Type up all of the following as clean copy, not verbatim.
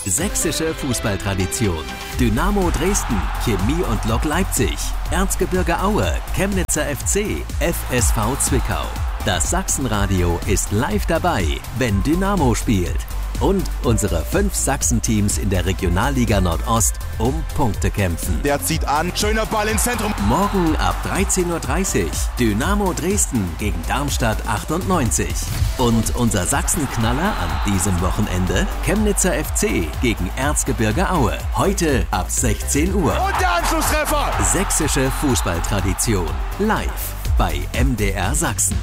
Sächsische Fußballtradition. Dynamo Dresden, Chemie und Lok Leipzig, Erzgebirge Aue, Chemnitzer FC, FSV Zwickau. Das Sachsenradio ist live dabei, wenn Dynamo spielt. Und unsere 5 Sachsen-Teams in der Regionalliga Nordost um Punkte kämpfen. Der zieht an, schöner Ball ins Zentrum. Morgen ab 13.30 Uhr Dynamo Dresden gegen Darmstadt 98. Und unser Sachsenknaller an diesem Wochenende, Chemnitzer FC gegen Erzgebirge Aue. Heute ab 16 Uhr. Und der Anschlusstreffer! Sächsische Fußballtradition. Live bei MDR Sachsen.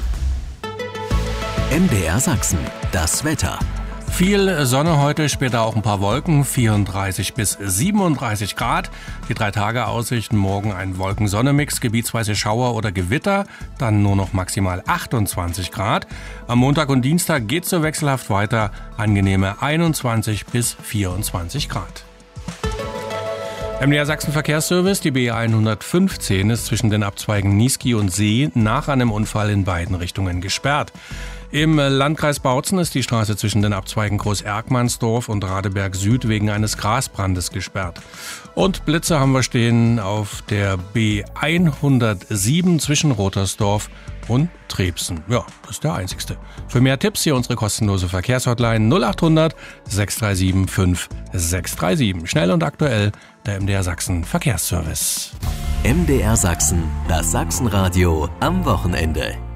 MDR Sachsen, das Wetter. Viel Sonne heute, später auch ein paar Wolken, 34 bis 37 Grad. Die 3-Tage-Aussichten, morgen ein Wolken-Sonne-Mix, gebietsweise Schauer oder Gewitter, dann nur noch maximal 28 Grad. Am Montag und Dienstag geht es so wechselhaft weiter, angenehme 21 bis 24 Grad. MDR Sachsen Verkehrsservice, die BE 115 ist zwischen den Abzweigen Niesky und See nach einem Unfall in beiden Richtungen gesperrt. Im Landkreis Bautzen ist die Straße zwischen den Abzweigen Groß-Erkmannsdorf und Radeberg Süd wegen eines Grasbrandes gesperrt. Und Blitze haben wir stehen auf der B107 zwischen Rotersdorf und Trebsen. Ja, das ist der einzigste. Für mehr Tipps hier unsere kostenlose Verkehrshotline 0800 637 5637. Schnell und aktuell, der MDR Sachsen Verkehrsservice. MDR Sachsen, das Sachsenradio am Wochenende.